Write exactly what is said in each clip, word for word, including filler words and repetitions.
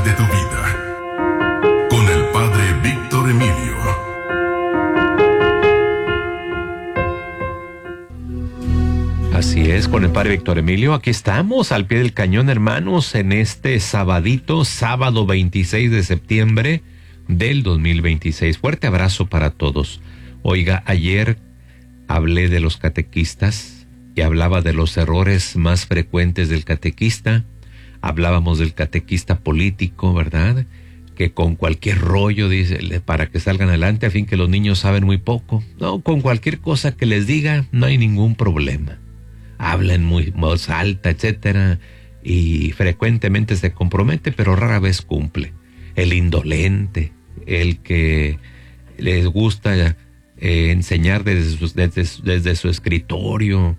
de tu vida. Con el Padre Víctor Emilio. Así es, con el Padre Víctor Emilio. Aquí estamos al pie del cañón, hermanos, en este sabadito, sábado veintiséis de septiembre del dos mil veintiséis. Fuerte abrazo para todos. Oiga, ayer hablé de los catequistas y hablaba de los errores más frecuentes del catequista. Hablábamos del catequista político, ¿verdad? Que con cualquier rollo, dice, para que salgan adelante, a fin que los niños saben muy poco. No, con cualquier cosa que les diga, no hay ningún problema. Hablan muy voz alta, etcétera, y frecuentemente se compromete, pero rara vez cumple. El indolente, el que les gusta eh, enseñar desde su, desde, desde su escritorio,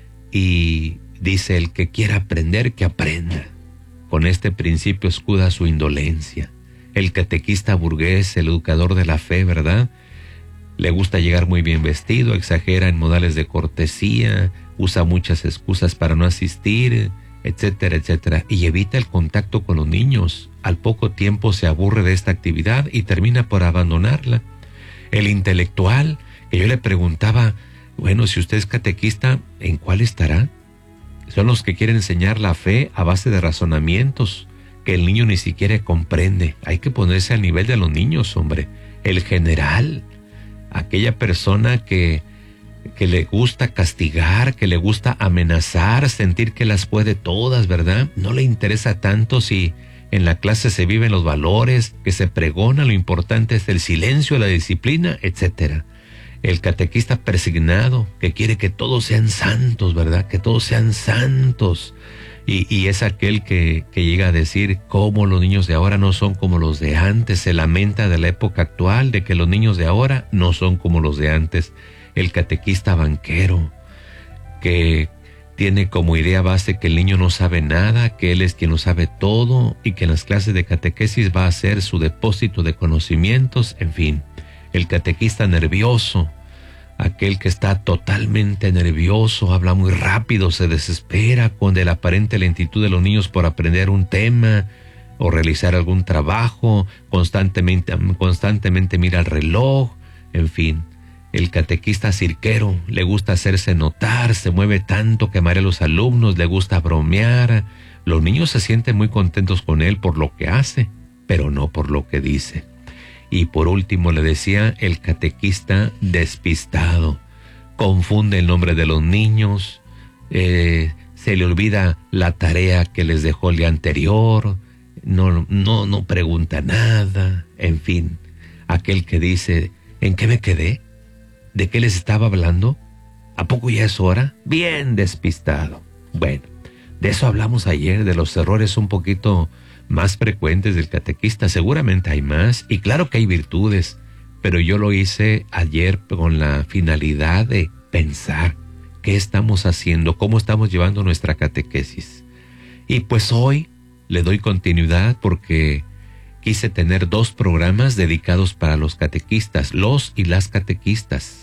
y dice: el que quiera aprender, que aprenda. Con este principio escuda su indolencia. El catequista burgués, el educador de la fe, ¿verdad? Le gusta llegar muy bien vestido, exagera en modales de cortesía, usa muchas excusas para no asistir, etcétera, etcétera, y evita el contacto con los niños. Al poco tiempo se aburre de esta actividad y termina por abandonarla. El intelectual, que yo le preguntaba, bueno, si usted es catequista, ¿en cuál estará? Son los que quieren enseñar la fe a base de razonamientos que el niño ni siquiera comprende. Hay que ponerse al nivel de los niños, hombre. El general, aquella persona que, que le gusta castigar, que le gusta amenazar, sentir que las puede todas, ¿verdad? No le interesa tanto si en la clase se viven los valores, que se pregona, lo importante es el silencio, la disciplina, etcétera. El catequista persignado, que quiere que todos sean santos, ¿verdad? Que todos sean santos. Y, y es aquel que, que llega a decir cómo los niños de ahora no son como los de antes. Se lamenta de la época actual, de que los niños de ahora no son como los de antes. El catequista banquero, que tiene como idea base que el niño no sabe nada, que él es quien lo sabe todo y que en las clases de catequesis va a ser su depósito de conocimientos, en fin. El catequista nervioso, aquel que está totalmente nervioso, habla muy rápido, se desespera con la aparente lentitud de los niños por aprender un tema o realizar algún trabajo, constantemente, constantemente mira el reloj, en fin. El catequista cirquero, le gusta hacerse notar, se mueve tanto que marea a los alumnos, le gusta bromear. Los niños se sienten muy contentos con él por lo que hace, pero no por lo que dice. Y por último le decía, el catequista despistado, confunde el nombre de los niños, eh, se le olvida la tarea que les dejó el día anterior, no, no, no pregunta nada, en fin. Aquel que dice, ¿en qué me quedé? ¿De qué les estaba hablando? ¿A poco ya es hora? Bien despistado. Bueno, de eso hablamos ayer, de los errores un poquito más frecuentes del catequista. Seguramente hay más, y claro que hay virtudes, pero yo lo hice ayer con la finalidad de pensar qué estamos haciendo, cómo estamos llevando nuestra catequesis. Y pues hoy le doy continuidad porque quise tener dos programas dedicados para los catequistas, los y las catequistas.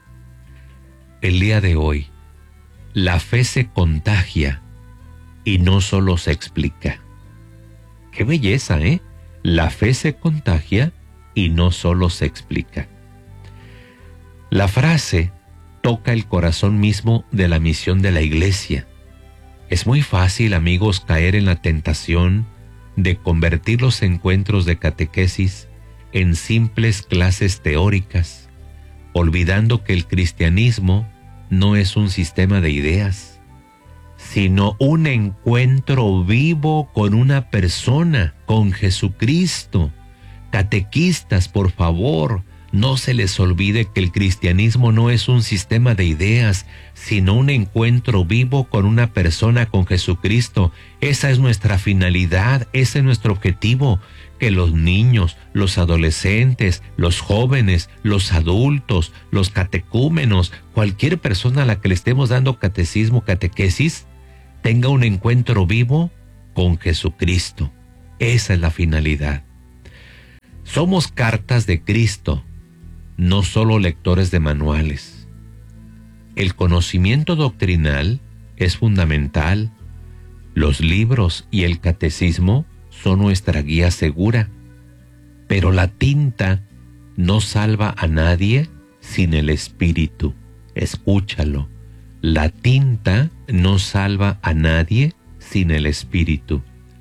El día de hoy, la fe se contagia y no solo se explica. ¡Qué belleza, eh! La fe se contagia y no solo se explica. La frase toca el corazón mismo de la misión de la Iglesia. Es muy fácil, amigos, caer en la tentación de convertir los encuentros de catequesis en simples clases teóricas, olvidando que el cristianismo no es un sistema de ideas, sino un encuentro vivo con una persona, con Jesucristo. Catequistas, por favor, no se les olvide que el cristianismo no es un sistema de ideas, sino un encuentro vivo con una persona, con Jesucristo. Esa es nuestra finalidad, ese es nuestro objetivo, que los niños, los adolescentes, los jóvenes, los adultos, los catecúmenos, cualquier persona a la que le estemos dando catecismo, catequesis, tenga un encuentro vivo con Jesucristo. Esa es la finalidad. Somos cartas de Cristo, no solo lectores de manuales. El conocimiento doctrinal es fundamental. Los libros y el catecismo son nuestra guía segura, pero la tinta no salva a nadie sin el Espíritu. Escúchalo. La tinta no salva a nadie sin el Espíritu.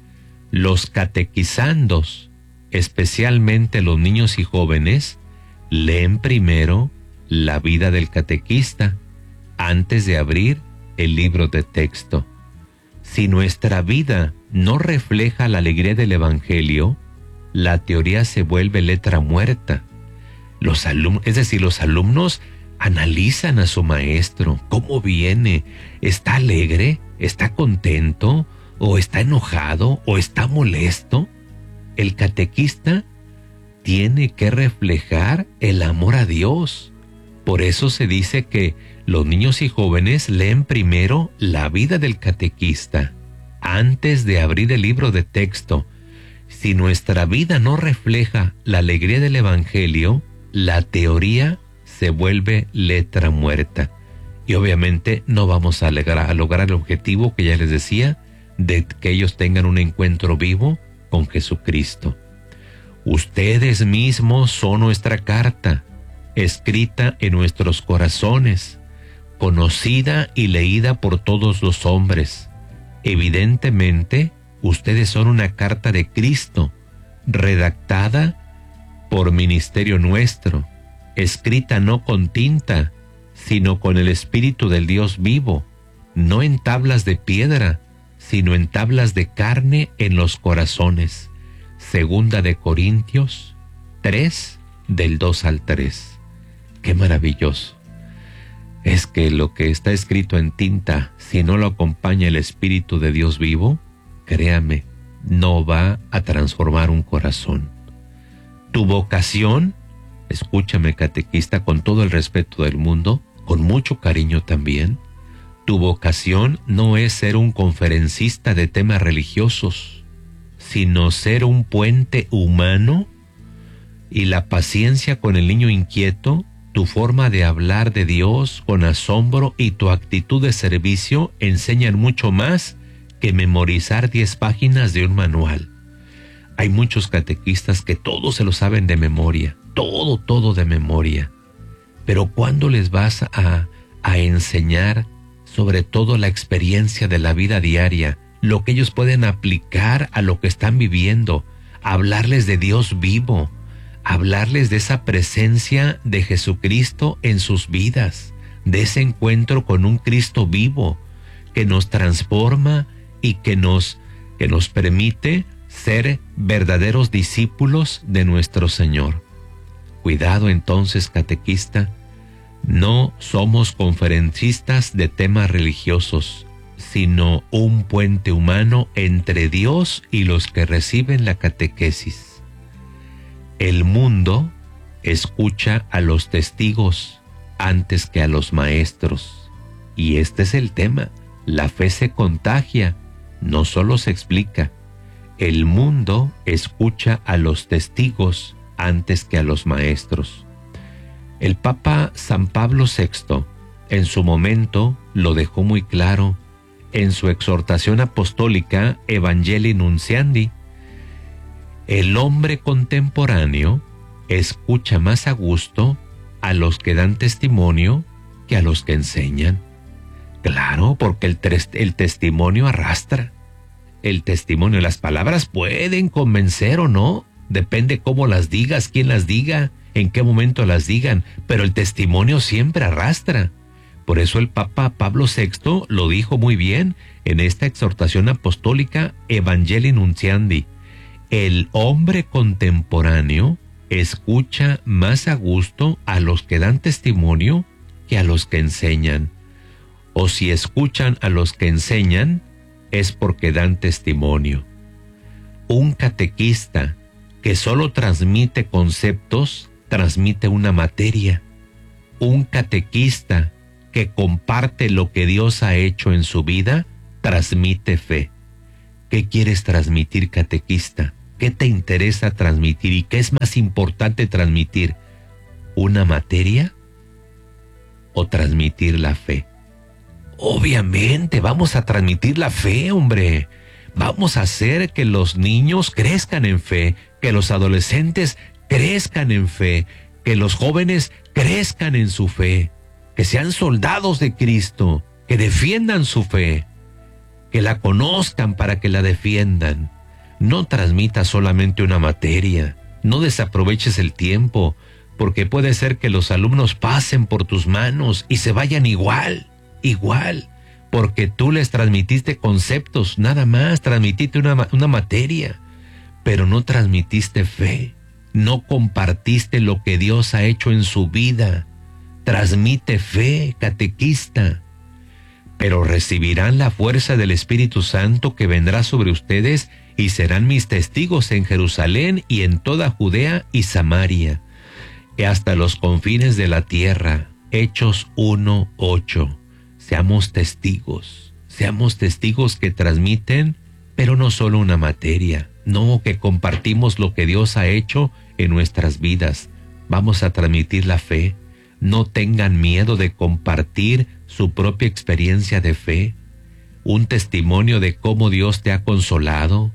Los catequizandos, especialmente los niños y jóvenes, leen primero la vida del catequista antes de abrir el libro de texto. Si nuestra vida no refleja la alegría del Evangelio, la teoría se vuelve letra muerta. Los alumnos, es decir, los alumnos analizan a su maestro, cómo viene, ¿está alegre? ¿Está contento? ¿O está enojado? ¿O está molesto? El catequista tiene que reflejar el amor a Dios. Por eso se dice que los niños y jóvenes leen primero la vida del catequista antes de abrir el libro de texto. Si nuestra vida no refleja la alegría del Evangelio, la teoría se vuelve letra muerta. Y obviamente no vamos a lograr, a lograr el objetivo que ya les decía, de que ellos tengan un encuentro vivo con Jesucristo. Ustedes mismos son nuestra carta, escrita en nuestros corazones, conocida y leída por todos los hombres. Evidentemente, ustedes son una carta de Cristo, redactada por ministerio nuestro, escrita no con tinta, sino con el Espíritu del Dios vivo, no en tablas de piedra, sino en tablas de carne en los corazones. Segunda de Corintios tres, del dos al tres. ¡Qué maravilloso! Es que lo que está escrito en tinta, si no lo acompaña el Espíritu de Dios vivo, créame, no va a transformar un corazón. Tu vocación, escúchame catequista, con todo el respeto del mundo, con mucho cariño también, tu vocación no es ser un conferencista de temas religiosos, sino ser un puente humano, y la paciencia con el niño inquieto, tu forma de hablar de Dios con asombro y tu actitud de servicio enseñan mucho más que memorizar diez páginas de un manual. Hay muchos catequistas que todo se lo saben de memoria, todo, todo de memoria. Pero ¿cuándo les vas a, a enseñar sobre todo la experiencia de la vida diaria, lo que ellos pueden aplicar a lo que están viviendo, hablarles de Dios vivo, hablarles de esa presencia de Jesucristo en sus vidas, de ese encuentro con un Cristo vivo que nos transforma y que nos, que nos permite ser verdaderos discípulos de nuestro Señor? Cuidado entonces, catequista, no somos conferencistas de temas religiosos, sino un puente humano entre Dios y los que reciben la catequesis. El mundo escucha a los testigos antes que a los maestros. Y este es el tema. La fe se contagia, no solo se explica. El mundo escucha a los testigos antes que a los maestros. El Papa San Pablo sexto, en su momento, lo dejó muy claro en su exhortación apostólica Evangelii Nuntiandi. El hombre contemporáneo escucha más a gusto a los que dan testimonio que a los que enseñan. Claro, porque el, el testimonio arrastra. El testimonio, las palabras pueden convencer o no, depende cómo las digas, quién las diga, en qué momento las digan, pero el testimonio siempre arrastra. Por eso el Papa Pablo sexto lo dijo muy bien en esta exhortación apostólica Evangelii Nuntiandi. El hombre contemporáneo escucha más a gusto a los que dan testimonio que a los que enseñan. O si escuchan a los que enseñan, es porque dan testimonio. Un catequista que solo transmite conceptos, transmite una materia. Un catequista que comparte lo que Dios ha hecho en su vida, transmite fe. ¿Qué quieres transmitir, catequista? ¿Qué te interesa transmitir y qué es más importante transmitir? ¿Una materia o transmitir la fe? Obviamente vamos a transmitir la fe, hombre. Vamos a hacer que los niños crezcan en fe, que los adolescentes crezcan en fe, que los jóvenes crezcan en su fe, que sean soldados de Cristo, que defiendan su fe, que la conozcan para que la defiendan. No transmitas solamente una materia, no desaproveches el tiempo, porque puede ser que los alumnos pasen por tus manos y se vayan igual, igual, porque tú les transmitiste conceptos, nada más, transmitiste una, una materia, pero no transmitiste fe, no compartiste lo que Dios ha hecho en su vida. Transmite fe, catequista. Pero recibirán la fuerza del Espíritu Santo que vendrá sobre ustedes y serán mis testigos en Jerusalén y en toda Judea y Samaria, y hasta los confines de la tierra. Hechos uno ocho. Seamos testigos, seamos testigos que transmiten, pero no solo una materia, no, que compartimos lo que Dios ha hecho en nuestras vidas. Vamos a transmitir la fe. No tengan miedo de compartir su propia experiencia de fe, un testimonio de cómo Dios te ha consolado,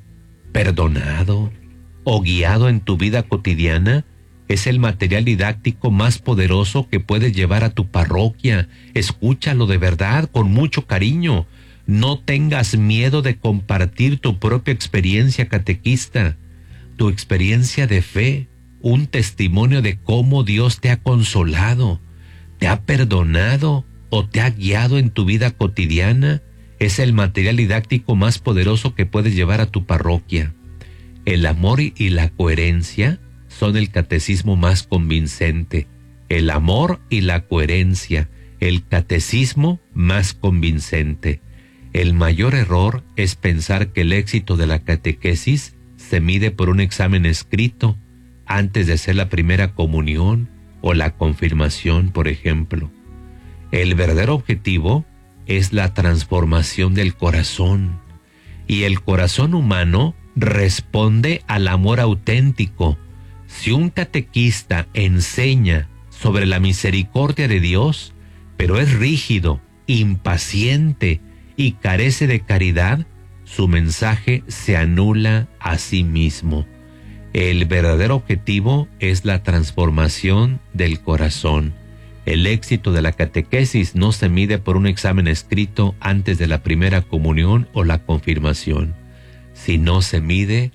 perdonado o guiado en tu vida cotidiana. Es el material didáctico más poderoso que puedes llevar a tu parroquia. Escúchalo de verdad, con mucho cariño. No tengas miedo de compartir tu propia experiencia, catequista, tu experiencia de fe, un testimonio de cómo Dios te ha consolado, te ha perdonado o te ha guiado en tu vida cotidiana. Es el material didáctico más poderoso que puedes llevar a tu parroquia. El amor y la coherencia son el catecismo más convincente. El amor y la coherencia, el catecismo más convincente. El mayor error es pensar que el éxito de la catequesis se mide por un examen escrito antes de hacer la primera comunión o la confirmación, por ejemplo. El verdadero objetivo es la transformación del corazón, y el corazón humano responde al amor auténtico. Si un catequista enseña sobre la misericordia de Dios, pero es rígido, impaciente y carece de caridad, su mensaje se anula a sí mismo. El verdadero objetivo es la transformación del corazón. El éxito de la catequesis no se mide por un examen escrito antes de la primera comunión o la confirmación, sino se mide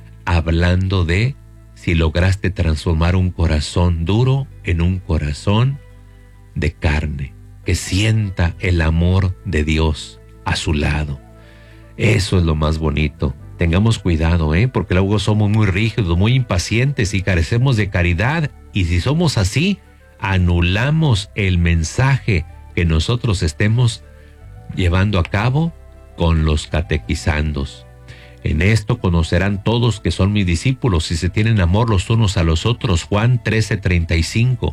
hablando de si lograste transformar un corazón duro en un corazón de carne, que sienta el amor de Dios a su lado. Eso es lo más bonito. Tengamos cuidado, ¿eh? Porque luego somos muy rígidos, muy impacientes y carecemos de caridad. Y si somos así, anulamos el mensaje que nosotros estemos llevando a cabo con los catequizandos. En esto conocerán todos que son mis discípulos si se tienen amor los unos a los otros. Juan trece treinta y cinco.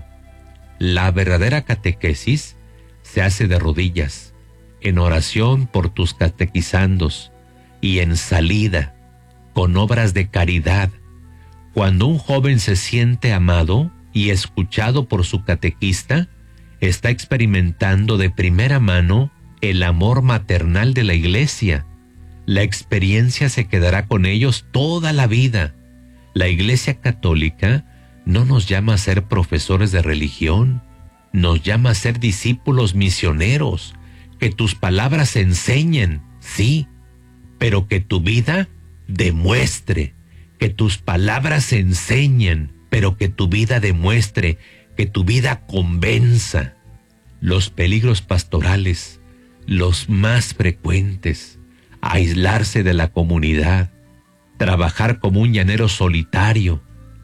La verdadera catequesis se hace de rodillas, en oración por tus catequizandos y en salida, con obras de caridad. Cuando un joven se siente amado y escuchado por su catequista, está experimentando de primera mano el amor maternal de la Iglesia. La experiencia se quedará con ellos toda la vida. La Iglesia Católica no nos llama a ser profesores de religión, nos llama a ser discípulos misioneros, que tus palabras enseñen, sí, pero que tu vida demuestre, que tus palabras enseñen, pero que tu vida demuestre, que tu vida convenza. Los peligros pastorales, los más frecuentes: aislarse de la comunidad, trabajar como un llanero solitario,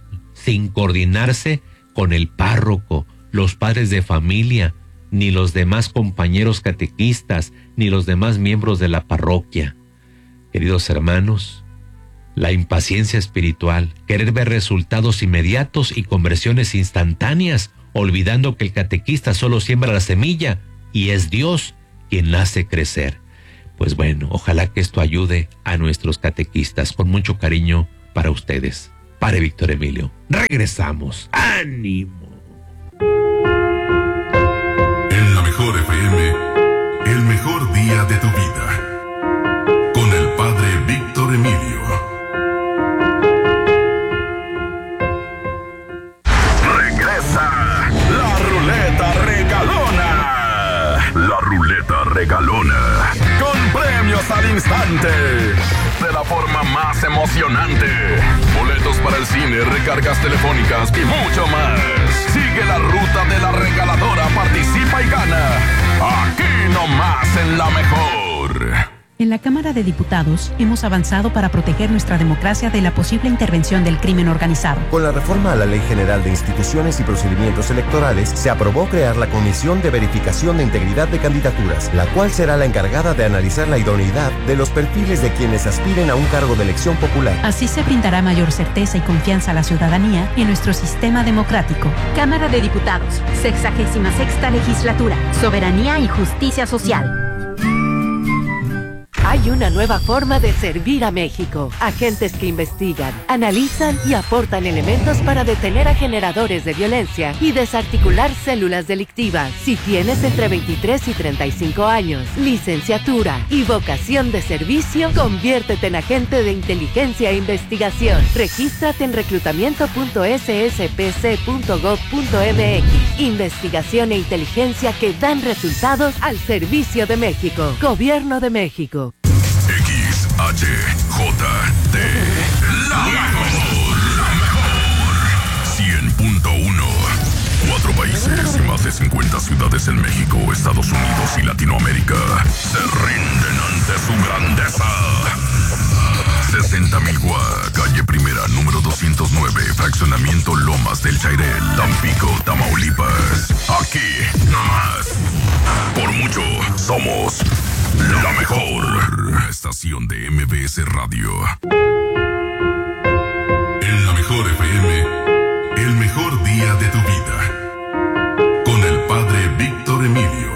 sin coordinarse con el párroco, los padres de familia, ni los demás compañeros catequistas, ni los demás miembros de la parroquia. Queridos hermanos, la impaciencia espiritual, querer ver resultados inmediatos y conversiones instantáneas, olvidando que el catequista solo siembra la semilla y es Dios quien la hace crecer. Pues bueno, ojalá que esto ayude a nuestros catequistas. Con mucho cariño para ustedes. Padre Víctor Emilio. Regresamos. ¡Ánimo! En la mejor F M, el mejor día de tu vida. Con el Padre Víctor instante, de la forma más emocionante. Boletos para el cine, recargas telefónicas y mucho más. Sigue la ruta de la regaladora, participa y gana. Aquí nomás en La Mejor. En la Cámara de Diputados hemos avanzado para proteger nuestra democracia de la posible intervención del crimen organizado. Con la reforma a la Ley General de Instituciones y Procedimientos Electorales, se aprobó crear la Comisión de Verificación de Integridad de Candidaturas, la cual será la encargada de analizar la idoneidad de los perfiles de quienes aspiren a un cargo de elección popular. Así se brindará mayor certeza y confianza a la ciudadanía en nuestro sistema democrático. Cámara de Diputados, sexagésima sexta legislatura, soberanía y justicia social. Hay una nueva forma de servir a México. Agentes que investigan, analizan y aportan elementos para detener a generadores de violencia y desarticular células delictivas. Si tienes entre veintitrés y treinta y cinco años, licenciatura y vocación de servicio, conviértete en agente de inteligencia e investigación. Regístrate en reclutamiento punto s s p c punto gov punto m x. Investigación e inteligencia que dan resultados al servicio de México. Gobierno de México. X H J T, la mejor, la mejor. cien punto uno. Cuatro países y más de cincuenta ciudades en México, Estados Unidos y Latinoamérica se rinden ante su grandeza. sesenta mil Gua, calle Primera, número doscientos nueve, fraccionamiento Lomas del Chairel, Tampico, Tamaulipas. Aquí, nomás. Por mucho, somos la mejor estación de M B S Radio. En La Mejor F M, el mejor día de tu vida. Con el padre Víctor Emilio.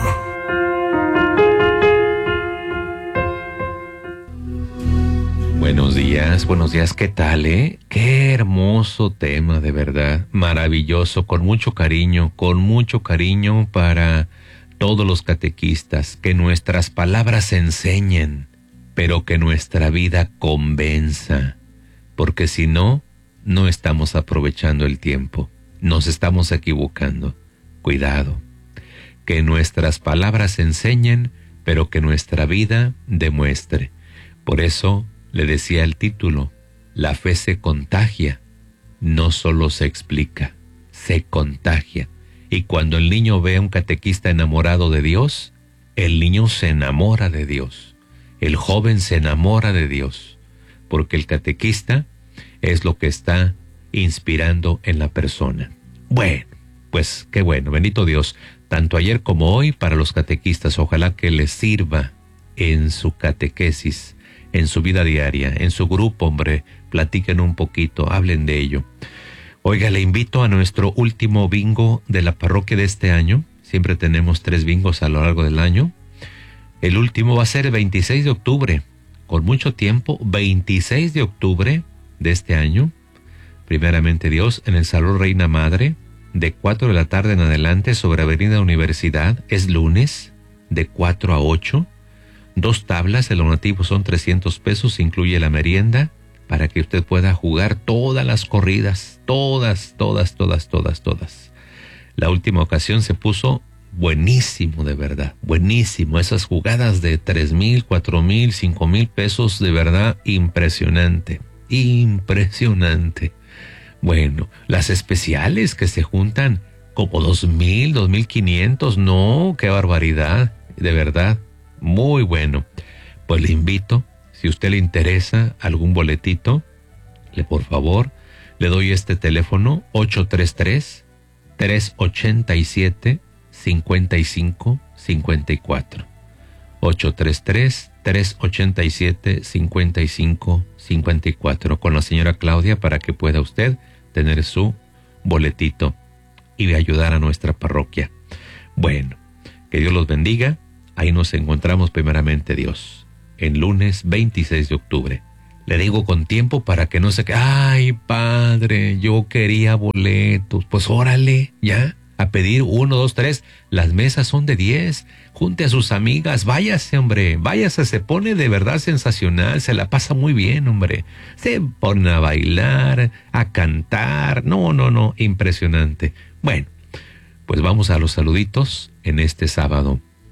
Buenos días, buenos días, ¿qué tal, eh? Qué hermoso tema, de verdad, maravilloso, con mucho cariño, con mucho cariño para todos los catequistas, que nuestras palabras enseñen, pero que nuestra vida convenza, porque si no, no estamos aprovechando el tiempo, nos estamos equivocando. Cuidado, que nuestras palabras enseñen, pero que nuestra vida demuestre. Por eso le decía el título, la fe se contagia, no solo se explica, se contagia. Y cuando el niño ve a un catequista enamorado de Dios, el niño se enamora de Dios. El joven se enamora de Dios, porque el catequista es lo que está inspirando en la persona. Bueno, pues qué bueno, bendito Dios, tanto ayer como hoy para los catequistas, ojalá que les sirva en su catequesis, en su vida diaria, en su grupo, hombre, platiquen un poquito, hablen de ello. Oiga, le invito a nuestro último bingo de la parroquia de este año. Siempre tenemos tres bingos a lo largo del año. El último va a ser el veintiséis de octubre, con mucho tiempo, veintiséis de octubre de este año. Primeramente Dios, en el Salón Reina Madre, de cuatro de la tarde en adelante, sobre Avenida Universidad. Es lunes, de cuatro a ocho. Dos tablas, el donativo son trescientos pesos, incluye la merienda, para que usted pueda jugar todas las corridas, todas, todas, todas, todas, todas. La última ocasión se puso buenísimo, de verdad, buenísimo. Esas jugadas de tres mil, cuatro mil, cinco mil pesos, de verdad, impresionante, impresionante. Bueno, las especiales que se juntan como dos mil, dos mil quinientos, no, qué barbaridad, de verdad, muy bueno. Pues le invito, si a usted le interesa algún boletito, le por favor, le doy este teléfono ocho tres tres, tres ocho siete, cinco cinco cinco cuatro. ocho tres tres, tres ocho siete, cinco cinco cinco cuatro con la señora Claudia para que pueda usted tener su boletito y ayudar a nuestra parroquia. Bueno, que Dios los bendiga. Ahí nos encontramos primeramente Dios. En lunes veintiséis de octubre. Le digo con tiempo para que no se quede, ay padre, yo quería boletos. Pues órale, ya, a pedir uno, dos, tres. Las mesas son de diez. Junte a sus amigas, váyase, hombre, váyase, se pone de verdad sensacional, se la pasa muy bien, hombre. Se pone a bailar, a cantar, no, no, no, impresionante. Bueno, pues vamos a los saluditos en este sábado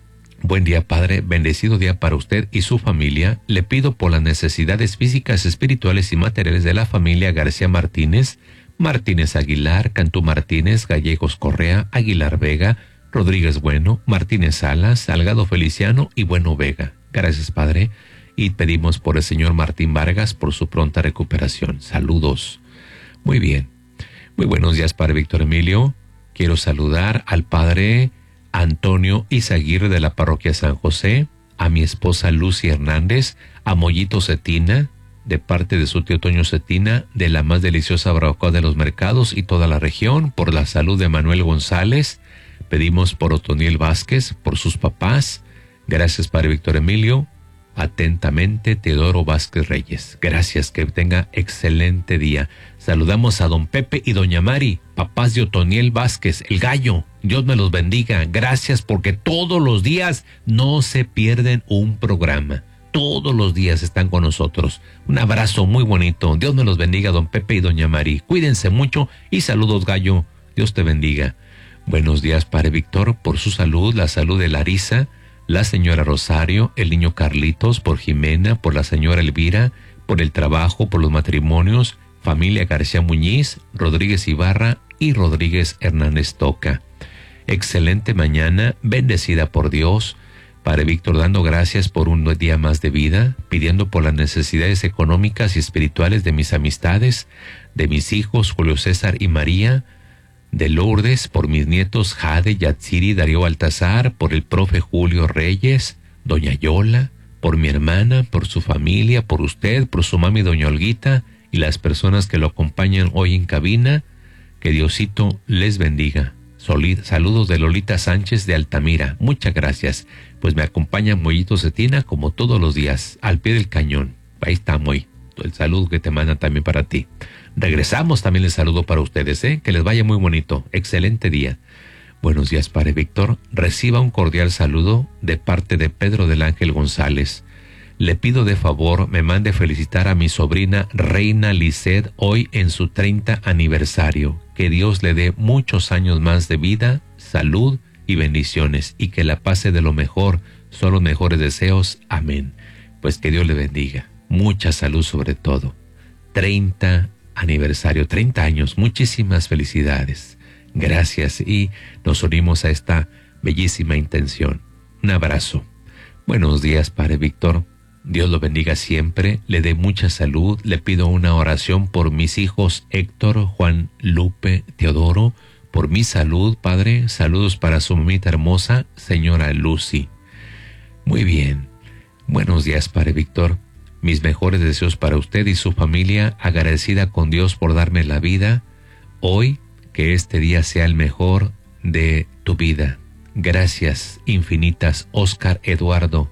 Buen día, Padre. Bendecido día para usted y su familia. Le pido por las necesidades físicas, espirituales y materiales de la familia García Martínez, Martínez Aguilar, Cantú Martínez, Gallegos Correa, Aguilar Vega, Rodríguez Bueno, Martínez Salas, Salgado Feliciano y Bueno Vega. Gracias, Padre. Y pedimos por el señor Martín Vargas por su pronta recuperación. Saludos. Muy bien. Muy buenos días, Padre Víctor Emilio. Quiero saludar al Padre Antonio Izaguirre de la Parroquia San José, a mi esposa Lucy Hernández, a Mollito Cetina, de parte de su tío Toño Cetina, de la más deliciosa barbacoa de los mercados y toda la región, por la salud de Manuel González. Pedimos por Otoniel Vázquez, por sus papás. Gracias, Padre Víctor Emilio. Atentamente, Teodoro Vázquez Reyes. Gracias, que tenga excelente día. Saludamos a don Pepe y doña Mari, papás de Otoniel Vázquez, el gallo. Dios me los bendiga. Gracias, porque todos los días no se pierden un programa. Todos los días están con nosotros. Un abrazo muy bonito. Dios me los bendiga, don Pepe y doña Mari. Cuídense mucho y saludos, gallo. Dios te bendiga. Buenos días, Padre Víctor, por su salud, la salud de Larisa, la señora Rosario, el niño Carlitos, por Jimena, por la señora Elvira, por el trabajo, por los matrimonios, familia García Muñiz, Rodríguez Ibarra y Rodríguez Hernández Toca. Excelente mañana, bendecida por Dios. Padre Víctor, dando gracias por un día más de vida, pidiendo por las necesidades económicas y espirituales de mis amistades, de mis hijos Julio César y María, de Lourdes, por mis nietos Jade, Yatsiri, Darío Baltazar, por el profe Julio Reyes, doña Yola, por mi hermana, por su familia, por usted, por su mami doña Olguita y las personas que lo acompañan hoy en cabina. Que Diosito les bendiga. Solid, saludos de Lolita Sánchez de Altamira. Muchas gracias. Pues me acompaña Mollito Cetina como todos los días, al pie del cañón. Ahí está, Moy. El saludo que te manda también para ti. Regresamos, también les saludo para ustedes, ¿eh? Que les vaya muy bonito. Excelente día. Buenos días, Padre Víctor. Reciba un cordial saludo de parte de Pedro del Ángel González. Le pido de favor me mande felicitar a mi sobrina Reina Lisset hoy en su treinta aniversario. Que Dios le dé muchos años más de vida, salud y bendiciones, y que la pase de lo mejor. Son los mejores deseos. Amén. Pues que Dios le bendiga. Mucha salud sobre todo. treinta aniversario, treinta años, muchísimas felicidades. Gracias, y nos unimos a esta bellísima intención. Un abrazo. Buenos días, Padre Víctor. Dios lo bendiga siempre, le dé mucha salud. Le pido una oración por mis hijos Héctor, Juan, Lupe, Teodoro, por mi salud, Padre. Saludos para su mamita hermosa, señora Lucy. Muy bien. Buenos días, Padre Víctor. Mis mejores deseos para usted y su familia, agradecida con Dios por darme la vida. Hoy, que este día sea el mejor de tu vida. Gracias infinitas, Óscar Eduardo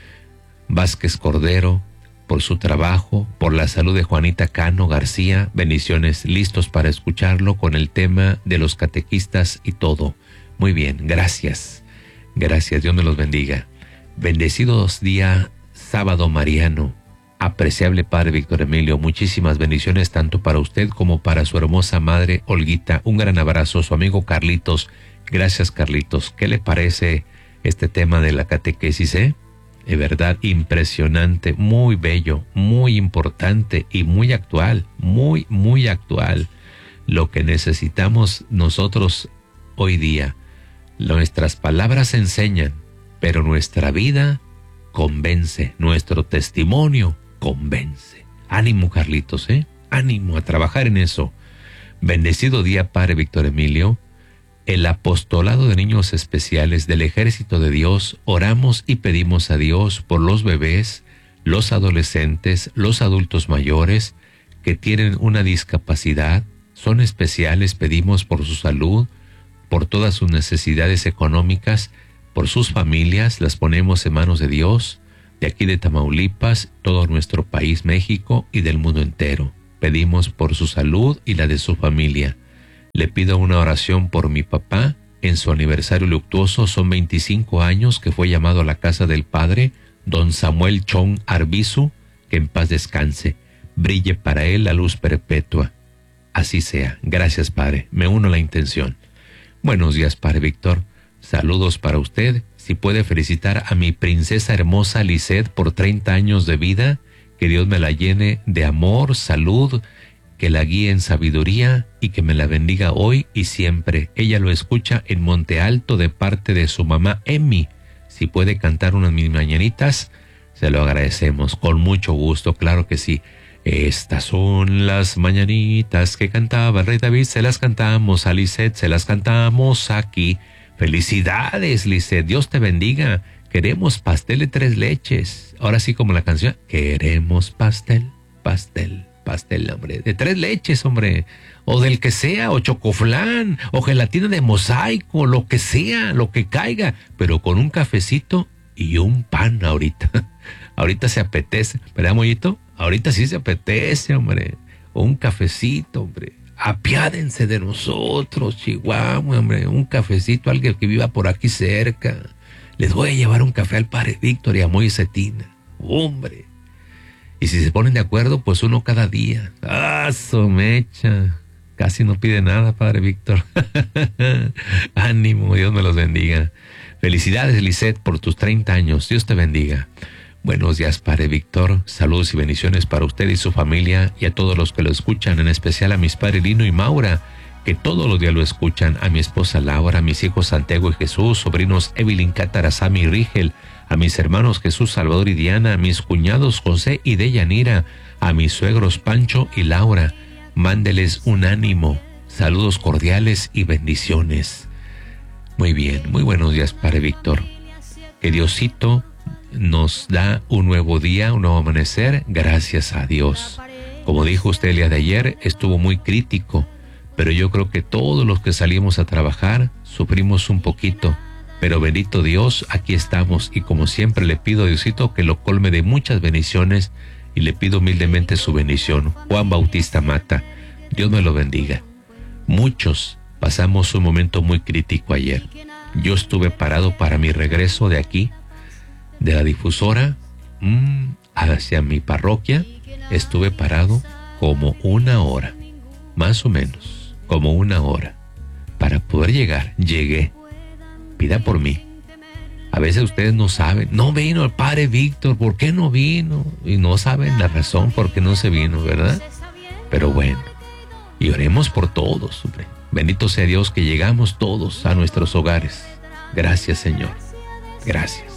Vázquez Cordero, por su trabajo, por la salud de Juanita Cano García. Bendiciones, listos para escucharlo con el tema de los catequistas y todo. Muy bien, gracias. Gracias, Dios me los bendiga. Bendecidos día sábado mariano. Apreciable Padre Víctor Emilio, muchísimas bendiciones tanto para usted como para su hermosa madre Olguita. Un gran abrazo, su amigo Carlitos. Gracias, Carlitos. ¿Qué le parece este tema de la catequesis, eh? De verdad, impresionante, muy bello, muy importante y muy actual, muy, muy actual. Lo que necesitamos nosotros hoy día. Nuestras palabras enseñan, pero nuestra vida convence, nuestro testimonio convence. Ánimo, Carlitos, ¿eh? Ánimo a trabajar en eso. Bendecido día, Padre Víctor Emilio. El apostolado de niños especiales del Ejército de Dios, oramos y pedimos a Dios por los bebés, los adolescentes, los adultos mayores que tienen una discapacidad, son especiales, pedimos por su salud, por todas sus necesidades económicas, por sus familias, las ponemos en manos de Dios, de aquí de Tamaulipas, todo nuestro país, México y del mundo entero. Pedimos por su salud y la de su familia. Le pido una oración por mi papá, en su aniversario luctuoso, son veinticinco años que fue llamado a la casa del Padre, don Samuel Chong Arbizu, que en paz descanse, brille para él la luz perpetua. Así sea. Gracias, Padre, me uno a la intención. Buenos días, Padre Víctor. saludos para usted. Si puede felicitar a mi princesa hermosa Lisette por treinta años de vida, que Dios me la llene de amor, salud, que la guíe en sabiduría y que me la bendiga hoy y siempre. Ella lo escucha en Monte Alto de parte de su mamá Emi. Si puede cantar unas mis mañanitas, se lo agradecemos con mucho gusto, claro que sí. Estas son las mañanitas que cantaba el rey David, se las cantamos a Lisette, se las cantamos aquí. Felicidades, Lisette, Dios te bendiga. Queremos pastel de tres leches. Ahora sí como la canción, queremos pastel, pastel, pastel, hombre, de tres leches, hombre, o del que sea, o chocoflán, o gelatina de mosaico, lo que sea, lo que caiga, pero con un cafecito y un pan ahorita. Ahorita se apetece, ¿verdad, Mollito? Ahorita sí se apetece, hombre. O un cafecito, hombre. Apiádense de nosotros, Chihuahua, hombre. Un cafecito, alguien que viva por aquí cerca. Les voy a llevar un café al padre Víctor y a Moy Cetina. Hombre. Y si se ponen de acuerdo, pues uno cada día. ¡Ah, su mecha! Casi no pide nada, padre Víctor. Ánimo, Dios me los bendiga. Felicidades, Lisette, por tus treinta años. Dios te bendiga. Buenos días, padre Víctor. Saludos y bendiciones para usted y su familia y a todos los que lo escuchan, en especial a mis padres Lino y Maura, que todos los días lo escuchan, a mi esposa Laura, a mis hijos Santiago y Jesús, sobrinos Evelyn, Cátara, Sammy y Rigel, a mis hermanos Jesús, Salvador y Diana, a mis cuñados José y Deyanira, a mis suegros Pancho y Laura. Mándeles un ánimo, saludos cordiales y bendiciones. Muy bien, muy buenos días, padre Víctor. Que Diosito nos da un nuevo día, un nuevo amanecer, gracias a Dios. Como dijo usted el día de ayer, estuvo muy crítico, pero yo creo que todos los que salimos a trabajar sufrimos un poquito, pero bendito Dios, aquí estamos y como siempre le pido a Diosito que lo colme de muchas bendiciones y le pido humildemente su bendición. Juan Bautista Mata, Dios me lo bendiga. Muchos pasamos un momento muy crítico ayer. Yo estuve parado para mi regreso de aquí, de la difusora mmm, hacia mi parroquia. Estuve parado como una hora, más o menos, como una hora, para poder llegar. Llegué. Pida por mí. A veces ustedes no saben, no vino el padre Víctor, ¿por qué no vino? Y no saben la razón por qué no se vino, ¿verdad? Pero bueno, y oremos por todos, hombre. Bendito sea Dios que llegamos todos a nuestros hogares. Gracias, Señor. Gracias.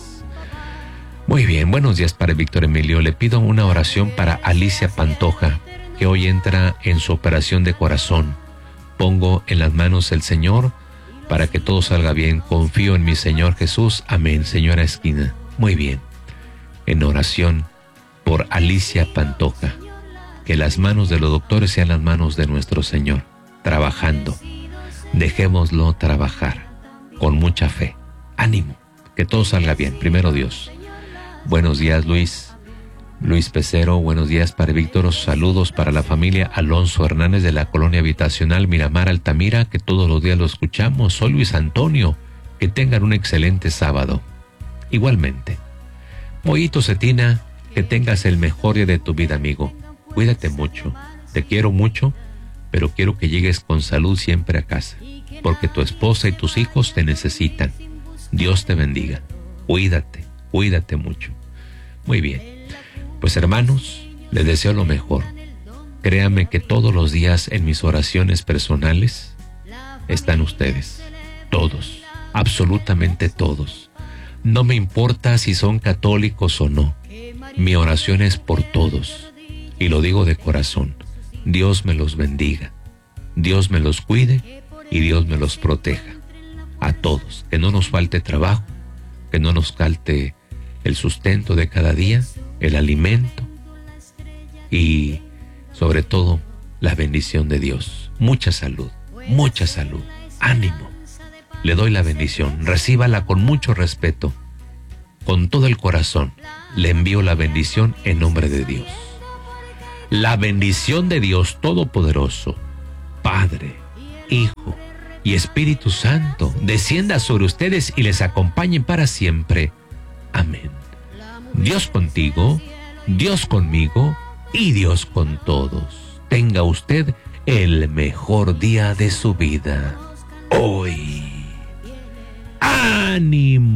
Muy bien, buenos días, padre Víctor Emilio. Le pido una oración para Alicia Pantoja, que hoy entra en su operación de corazón. Pongo en las manos del Señor para que todo salga bien. Confío en mi Señor Jesús. Amén, señora Esquina. Muy bien. En oración por Alicia Pantoja. Que las manos de los doctores sean las manos de nuestro Señor. Trabajando. Dejémoslo trabajar. Con mucha fe. Ánimo. Que todo salga bien. Primero Dios. Buenos días, Luis. Luis Pecero, buenos días, padre Víctor. Saludos para la familia Alonso Hernández de la colonia habitacional Miramar Altamira, que todos los días lo escuchamos. Soy Luis Antonio. Que tengan un excelente sábado. Igualmente. Mollito Cetina, que tengas el mejor día de tu vida, amigo. Cuídate mucho. Te quiero mucho, pero quiero que llegues con salud siempre a casa, porque tu esposa y tus hijos te necesitan. Dios te bendiga. Cuídate, cuídate mucho. Muy bien. Pues hermanos, les deseo lo mejor. Créanme que todos los días en mis oraciones personales están ustedes. Todos, absolutamente todos. No me importa si son católicos o no. Mi oración es por todos. Y lo digo de corazón. Dios me los bendiga. Dios me los cuide y Dios me los proteja. A todos. Que no nos falte trabajo. Que no nos falte el sustento de cada día, el alimento y sobre todo la bendición de Dios. Mucha salud, mucha salud, ánimo. Le doy la bendición, recíbala con mucho respeto, con todo el corazón. Le envío la bendición en nombre de Dios. La bendición de Dios Todopoderoso, Padre, Hijo y Espíritu Santo, descienda sobre ustedes y les acompañe para siempre. Amén. Dios contigo, Dios conmigo y Dios con todos. Tenga usted el mejor día de su vida. Hoy. ¡Ah! ánimo.